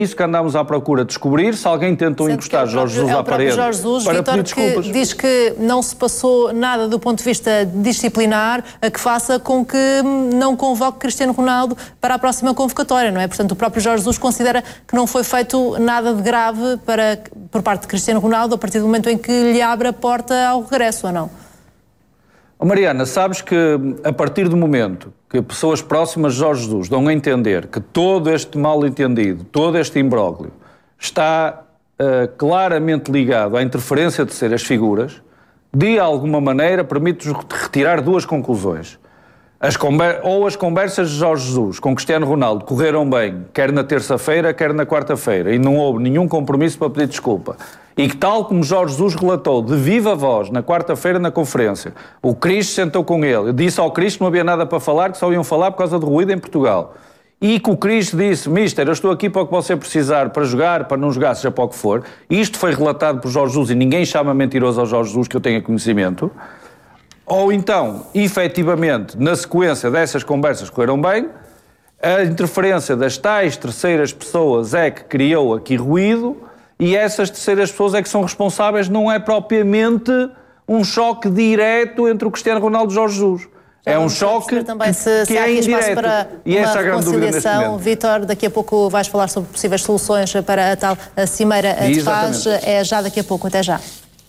isso que andámos à procura de descobrir, se alguém tentou encostar Jorge Jesus à parede para pedir desculpas. Que diz que não se passou nada do ponto de vista disciplinar a que faça com que não convoque Cristiano Ronaldo para a próxima convocatória, não é? Portanto, o próprio Jorge Jesus considera que não foi feito nada de grave por parte de Cristiano Ronaldo a partir do momento em que lhe abre a porta ao regresso, ou não? Mariana, sabes que a partir do momento que pessoas próximas de Jorge Jesus dão a entender que todo este mal-entendido, todo este imbróglio está claramente ligado à interferência de terceiras figuras, de alguma maneira permite-nos retirar duas conclusões. As conversas de Jorge Jesus com Cristiano Ronaldo correram bem, quer na terça-feira, quer na quarta-feira, e não houve nenhum compromisso para pedir desculpa. E que, tal como Jorge Jesus relatou de viva voz na quarta-feira na conferência, o Cristo sentou com ele, disse ao Cristo que não havia nada para falar, que só iam falar por causa do ruído em Portugal. E que o Cristo disse: Mister, eu estou aqui para o que você precisar, para jogar, para não jogar, seja para o que for. Isto foi relatado por Jorge Jesus e ninguém chama mentiroso ao Jorge Jesus que eu tenha conhecimento. Ou então, efetivamente, na sequência dessas conversas que correram bem, a interferência das tais terceiras pessoas é que criou aqui ruído, e essas terceiras pessoas é que são responsáveis, não é propriamente um choque direto entre o Cristiano Ronaldo e o Jorge Jesus. É um choque também que é indireto. Para e essa é a grande dúvida neste momento. Vítor, daqui a pouco vais falar sobre possíveis soluções para a tal cimeira de paz. É já daqui a pouco, até já.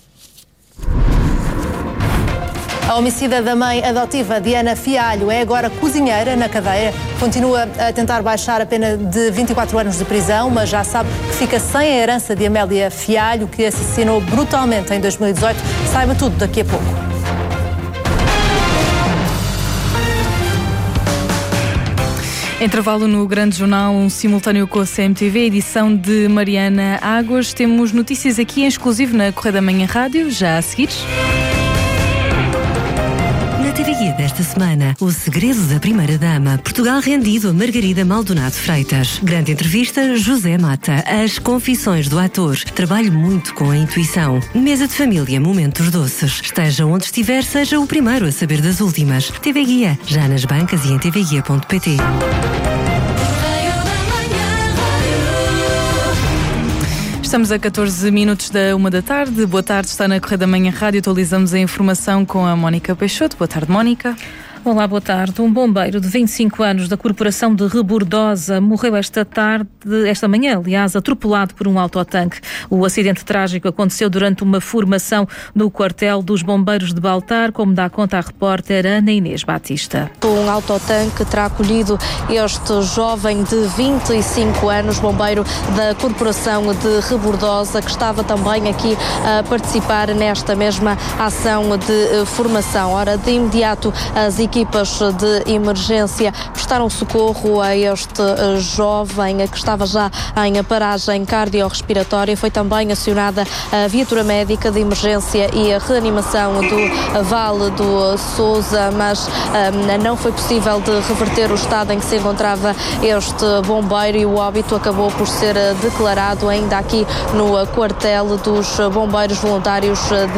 A homicida da mãe adotiva Diana Fialho é agora cozinheira na cadeia. Continua a tentar baixar a pena de 24 anos de prisão, mas já sabe que fica sem a herança de Amélia Fialho, que assassinou brutalmente em 2018. Saiba tudo daqui a pouco. Intervalo no Grande Jornal, um simultâneo com a CMTV, edição de Mariana Águas. Temos notícias aqui em exclusivo na Correio da Manhã Rádio, já a seguir. TV Guia desta semana, o segredo da primeira-dama. Portugal rendido a Margarida Maldonado Freitas. Grande entrevista, José Mata. As confissões do ator. Trabalho muito com a intuição. Mesa de família, momentos doces. Esteja onde estiver, seja o primeiro a saber das últimas. TV Guia, já nas bancas e em tvguia.pt. Estamos a 14 minutos da 1 da tarde. Boa tarde, está na Correio da Manhã Rádio. Atualizamos a informação com a Mónica Peixoto. Boa tarde, Mónica. Olá, boa tarde. Um bombeiro de 25 anos da Corporação de Rebordosa morreu esta manhã, aliás, atropelado por um autotanque. O acidente trágico aconteceu durante uma formação no quartel dos bombeiros de Baltar, como dá conta a repórter Ana Inês Batista. Um autotanque terá acolhido este jovem de 25 anos, bombeiro da Corporação de Rebordosa, que estava também aqui a participar nesta mesma ação de formação. Ora, de imediato, as equipas de emergência prestaram socorro a este jovem que estava já em paragem cardiorrespiratória. Foi também acionada a viatura médica de emergência e a reanimação do Vale do Sousa, mas não foi possível de reverter o estado em que se encontrava este bombeiro e o óbito acabou por ser declarado ainda aqui no quartel dos bombeiros voluntários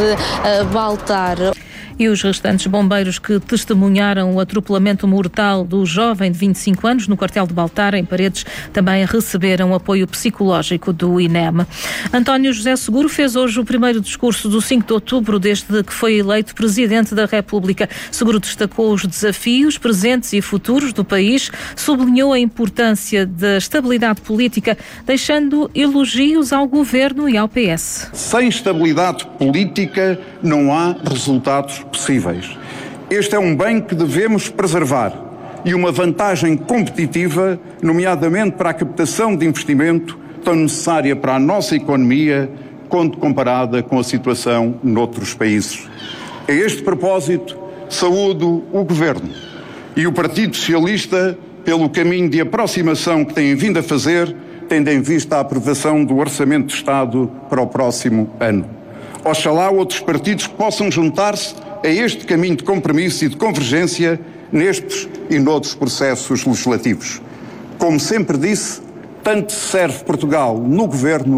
de Baltar. E os restantes bombeiros que testemunharam o atropelamento mortal do jovem de 25 anos no quartel de Baltar, em Paredes, também receberam apoio psicológico do INEM. António José Seguro fez hoje o primeiro discurso do 5 de outubro desde que foi eleito Presidente da República. Seguro destacou os desafios presentes e futuros do país, sublinhou a importância da estabilidade política, deixando elogios ao Governo e ao PS. Sem estabilidade política não há resultados possíveis. Este é um bem que devemos preservar e uma vantagem competitiva, nomeadamente para a captação de investimento tão necessária para a nossa economia quando comparada com a situação noutros países. A este propósito, saúdo o Governo e o Partido Socialista pelo caminho de aproximação que têm vindo a fazer, tendo em vista a aprovação do Orçamento de Estado para o próximo ano. Oxalá outros partidos possam juntar-se a este caminho de compromisso e de convergência nestes e noutros processos legislativos. Como sempre disse, tanto serve Portugal no Governo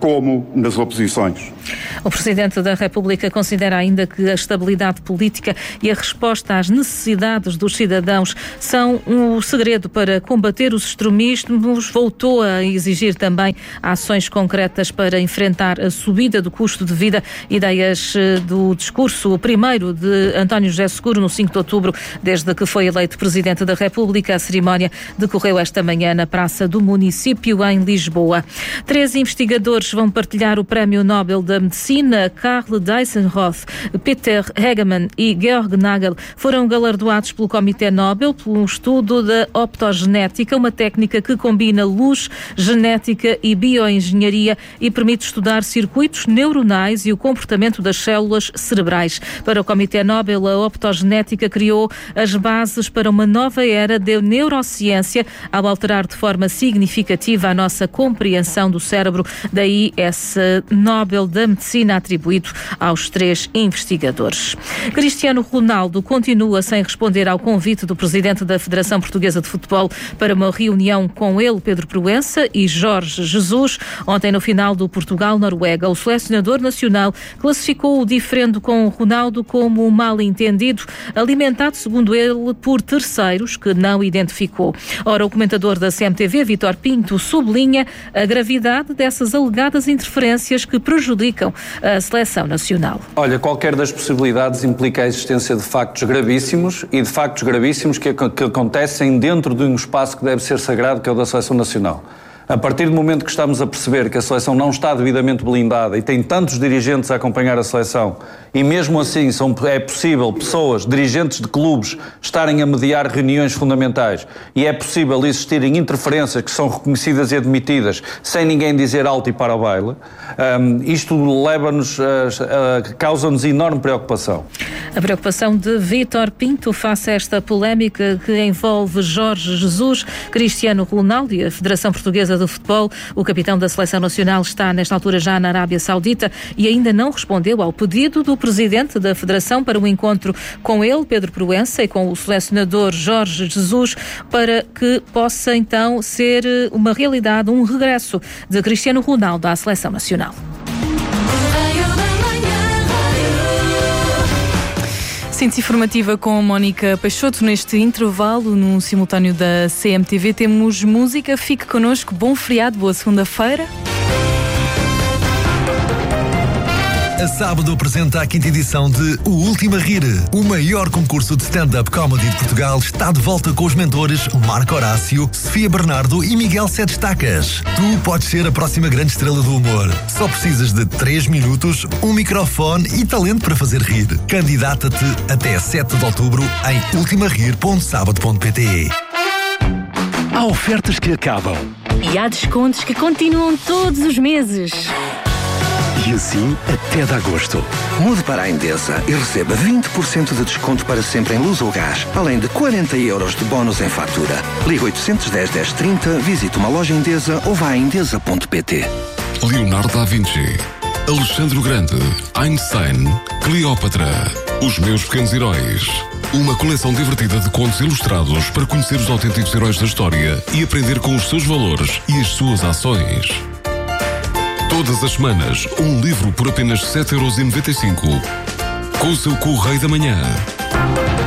como nas oposições. O Presidente da República considera ainda que a estabilidade política e a resposta às necessidades dos cidadãos são um segredo para combater os extremismos. Voltou a exigir também ações concretas para enfrentar a subida do custo de vida. Ideias do discurso primeiro de António José Seguro no 5 de outubro, desde que foi eleito Presidente da República. A cerimónia decorreu esta manhã na Praça do Município, em Lisboa. 3 investigadores vão partilhar o Prémio Nobel da Medicina. Karl Deissenroth, Peter Hegemann e Georg Nagel foram galardoados pelo Comitê Nobel pelo estudo da optogenética, uma técnica que combina luz, genética e bioengenharia e permite estudar circuitos neuronais e o comportamento das células cerebrais. Para o Comitê Nobel, a optogenética criou as bases para uma nova era de neurociência ao alterar de forma significativa a nossa compreensão do cérebro. Daí esse Nobel da Medicina atribuído aos 3 investigadores. Cristiano Ronaldo continua sem responder ao convite do Presidente da Federação Portuguesa de Futebol para uma reunião com ele, Pedro Proença e Jorge Jesus. Ontem, no final do Portugal-Noruega, o selecionador nacional classificou o diferendo com Ronaldo como um mal-entendido, alimentado, segundo ele, por terceiros que não identificou. Ora, o comentador da CMTV, Vítor Pinto, sublinha a gravidade dessas alegadas interferências que prejudicam a seleção nacional. Olha, qualquer das possibilidades implica a existência de factos gravíssimos e de factos gravíssimos que acontecem dentro de um espaço que deve ser sagrado, que é o da seleção nacional. A partir do momento que estamos a perceber que a seleção não está devidamente blindada e tem tantos dirigentes a acompanhar a seleção, e mesmo assim é possível pessoas, dirigentes de clubes, estarem a mediar reuniões fundamentais, e é possível existirem interferências que são reconhecidas e admitidas sem ninguém dizer alto e para o baile, isto leva-nos, causa-nos enorme preocupação. A preocupação de Vítor Pinto face a esta polémica que envolve Jorge Jesus, Cristiano Ronaldo e a Federação Portuguesa de Futebol. O capitão da Seleção Nacional está, nesta altura, já na Arábia Saudita e ainda não respondeu ao pedido do Presidente da Federação para um encontro com ele, Pedro Proença, e com o selecionador Jorge Jesus, para que possa então ser uma realidade, um regresso de Cristiano Ronaldo à Seleção Nacional. Síntese informativa com Mónica Peixoto. Neste intervalo, no simultâneo da CMTV, temos música. Fique connosco. Bom feriado, boa segunda-feira. A Sábado apresenta a 5ª edição de O Último a Rir. O maior concurso de stand-up comedy de Portugal está de volta com os mentores Marco Horácio, Sofia Bernardo e Miguel Sete Estacas. Tu podes ser a próxima grande estrela do humor. Só precisas de 3 minutos, um microfone e talento para fazer rir. Candidata-te até 7 de outubro em ultimarir.sábado.pt. Há ofertas que acabam. E há descontos que continuam todos os meses. E assim até de agosto. Mude para a Endesa e receba 20% de desconto para sempre em luz ou gás, além de 40 euros de bónus em fatura. Ligue 810 1030, visite uma loja Endesa ou vá a endesa.pt. Leonardo da Vinci, Alexandre o Grande, Einstein, Cleópatra, Os Meus Pequenos Heróis. Uma coleção divertida de contos ilustrados para conhecer os autênticos heróis da história e aprender com os seus valores e as suas ações. Todas as semanas, um livro por apenas 7,95€. Com o seu Correio da Manhã.